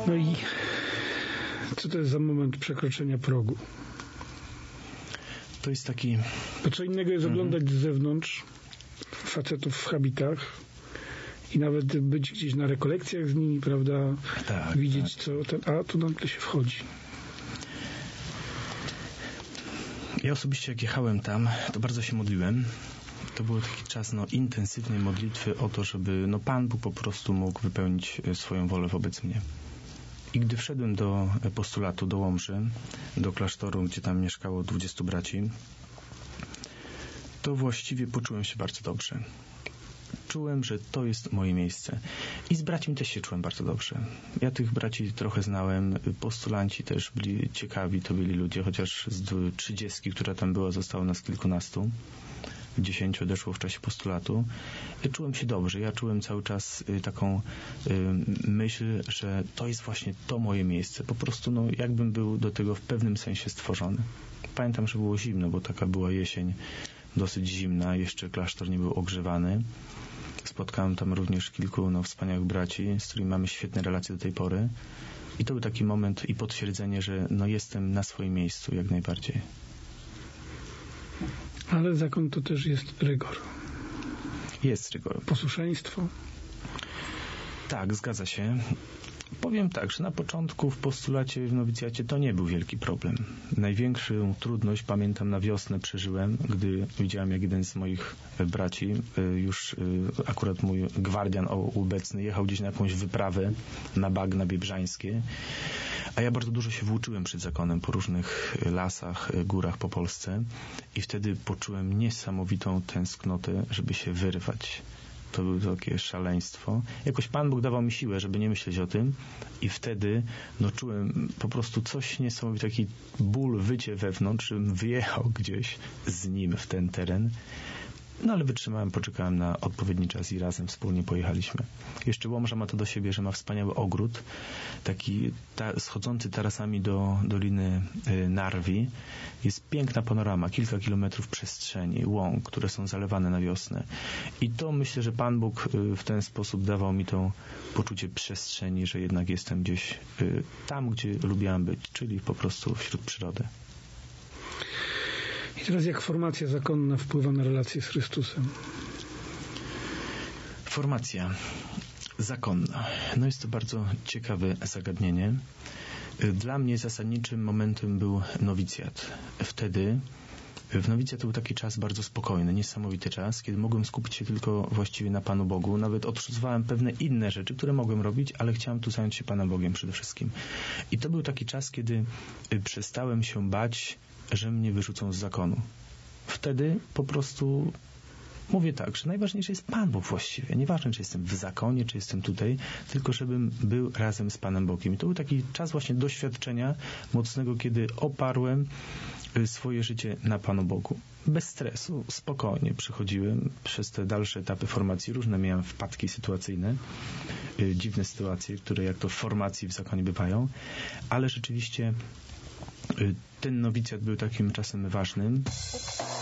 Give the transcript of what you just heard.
No i co to jest za moment przekroczenia progu? To jest taki... Bo co innego jest oglądać z zewnątrz facetów w habitach i nawet być gdzieś na rekolekcjach z nimi, prawda? Tak, widzieć tak. a tu nagle się wchodzi. Ja osobiście jak jechałem tam, to bardzo się modliłem. To był taki czas intensywnej modlitwy o to, żeby Pan Bóg po prostu mógł wypełnić swoją wolę wobec mnie. I gdy wszedłem do postulatu, do Łomży, do klasztoru, gdzie tam mieszkało 20 braci, to właściwie poczułem się bardzo dobrze. Czułem, że to jest moje miejsce. I z braćmi też się czułem bardzo dobrze. Ja tych braci trochę znałem, postulanci też byli ciekawi, to byli ludzie, chociaż z 30, która tam była, zostało nas kilkunastu. 10 odeszło w czasie postulatu. Czułem się dobrze. Ja czułem cały czas taką myśl, że to jest właśnie to moje miejsce. Po prostu jakbym był do tego w pewnym sensie stworzony. Pamiętam, że było zimno, bo taka była jesień dosyć zimna. Jeszcze klasztor nie był ogrzewany. Spotkałem tam również kilku wspaniałych braci, z którymi mamy świetne relacje do tej pory. I to był taki moment i potwierdzenie, że jestem na swoim miejscu jak najbardziej. Ale zakon to też jest rygor. Jest rygor. Posłuszeństwo. Tak, zgadza się. Powiem tak, że na początku w postulacie, w nowicjacie to nie był wielki problem. Największą trudność, pamiętam, na wiosnę przeżyłem, gdy widziałem, jak jeden z moich braci, już akurat mój gwardian obecny, jechał gdzieś na jakąś wyprawę na bagna biebrzańskie, a ja bardzo dużo się włóczyłem przed zakonem po różnych lasach, górach po Polsce i wtedy poczułem niesamowitą tęsknotę, żeby się wyrwać. To było takie szaleństwo. Jakoś Pan Bóg dawał mi siłę, żeby nie myśleć o tym i wtedy czułem po prostu coś niesamowitego, taki ból, wycie wewnątrz, żebym wyjechał gdzieś z nim w ten teren. Ale wytrzymałem, poczekałem na odpowiedni czas i razem wspólnie pojechaliśmy. Jeszcze Łomża ma to do siebie, że ma wspaniały ogród, taki schodzący tarasami do Doliny Narwi. Jest piękna panorama, kilka kilometrów przestrzeni, łąk, które są zalewane na wiosnę. I to myślę, że Pan Bóg w ten sposób dawał mi to poczucie przestrzeni, że jednak jestem gdzieś tam, gdzie lubiłem być, czyli po prostu wśród przyrody. I teraz jak formacja zakonna wpływa na relację z Chrystusem? Formacja zakonna. Jest to bardzo ciekawe zagadnienie. Dla mnie zasadniczym momentem był nowicjat. Wtedy w nowicjat to był taki czas bardzo spokojny, niesamowity czas, kiedy mogłem skupić się tylko właściwie na Panu Bogu. Nawet odrzucałem pewne inne rzeczy, które mogłem robić, ale chciałem tu zająć się Panem Bogiem przede wszystkim. I to był taki czas, kiedy przestałem się bać, że mnie wyrzucą z zakonu. Wtedy po prostu mówię tak, że najważniejszy jest Pan Bóg właściwie. Nieważne, czy jestem w zakonie, czy jestem tutaj, tylko żebym był razem z Panem Bogiem. I to był taki czas właśnie doświadczenia mocnego, kiedy oparłem swoje życie na Panu Bogu. Bez stresu, spokojnie przechodziłem przez te dalsze etapy formacji. Różne miałem wpadki sytuacyjne, dziwne sytuacje, które jak to w formacji w zakonie bywają, ale rzeczywiście ten nowicjat był takim czasem ważnym.